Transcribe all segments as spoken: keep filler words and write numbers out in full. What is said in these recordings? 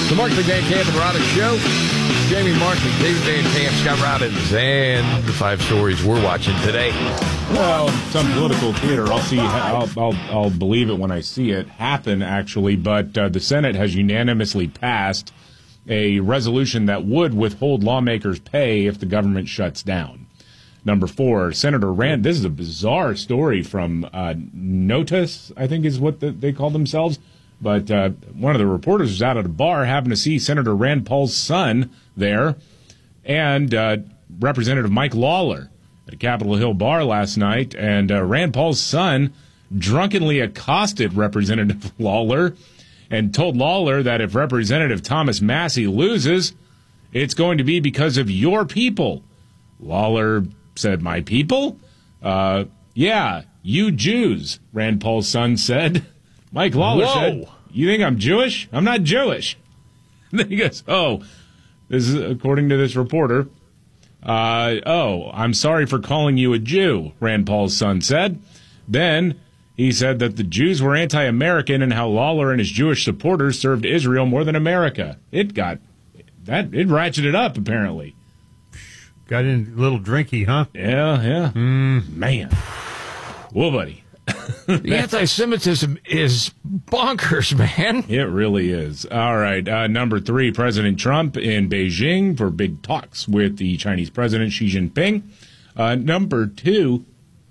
The Mark Van Camp and Robbins Show. Jamie Martin, David Van Camp, Scott Robbins, and the five stories we're watching today. Well, some political theater. I'll see. I'll, I'll, I'll believe it when I see it happen, actually. But uh, the Senate has unanimously passed a resolution that would withhold lawmakers' pay if the government shuts down. Number four, Senator Rand. This is a bizarre story from uh, Notice, I think is what the, they call themselves. But uh, one of the reporters was out at a bar, happened to see Senator Rand Paul's son there, and uh, Representative Mike Lawler at a Capitol Hill bar last night. And uh, Rand Paul's son drunkenly accosted Representative Lawler and told Lawler that if Representative Thomas Massie loses, it's going to be because of your people. Lawler said, "My people? Uh, yeah, you Jews," Rand Paul's son said. Mike Lawler Whoa. said, "You think I'm Jewish? I'm not Jewish." And then he goes, "Oh, this is according to this reporter. Uh, oh, I'm sorry for calling you a Jew," Rand Paul's son said. Then he said that the Jews were anti-American and how Lawler and his Jewish supporters served Israel more than America. It got that it ratcheted up apparently. Got in a little drinky, huh? Yeah, yeah. Mm. Man. Whoa, buddy. The anti-Semitism is bonkers, man. It really is. All right. Uh, number three, President Trump in Beijing for big talks with the Chinese President Xi Jinping. Uh, number two,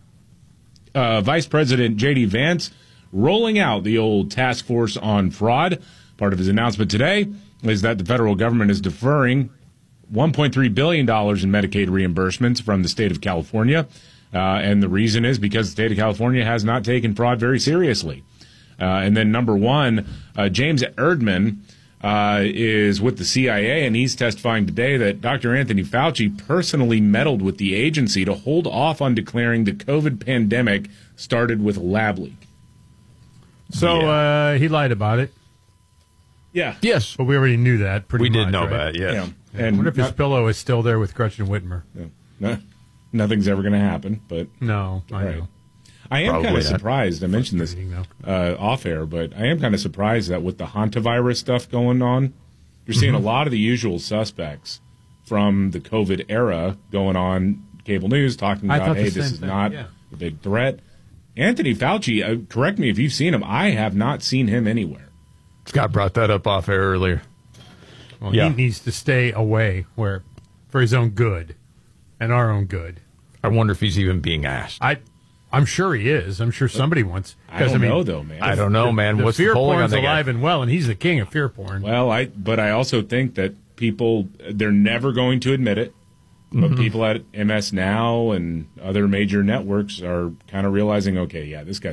uh, Vice President J D Vance rolling out the old task force on fraud. Part of his announcement today is that the federal government is deferring one point three billion dollars in Medicaid reimbursements from the state of California. Uh, and the reason is because the state of California has not taken fraud very seriously. Uh, and then number one, uh, James Erdman uh, is with the C I A, and he's testifying today that Doctor Anthony Fauci personally meddled with the agency to hold off on declaring the COVID pandemic started with a lab leak. So Yeah. uh, he lied about it, Yeah. Yes. but we already knew that pretty We much. did know right? that, yes. Yeah. I And wonder if his not- pillow is still there with Gretchen Whitmer. no, nothing's ever going to happen, but No, I Right. know. I am Probably kind of not. surprised. I mentioned this Frustrating, uh, off air, but I am kind of surprised that with the hantavirus stuff going on, you're seeing Mm-hmm. a lot of the usual suspects from the COVID era going on cable news talking I about, thought the hey, this same is thing, not yeah. a big threat. Anthony Fauci, uh, correct me if you've seen him. I have not seen him anywhere. Scott brought that up off air earlier. Well, Yeah. he needs to stay away where for his own good and our own good. I wonder if he's even being asked. I, I'm sure he is. I'm sure somebody wants. I don't mean, know, though, man. I don't know, man. The What's fear the polling on porn's that guy? alive and well, and he's the king of fear porn. Well, I but I also think that people, they're never going to admit it, but people at M S Now and other major networks are kind of realizing, okay, yeah, this guy's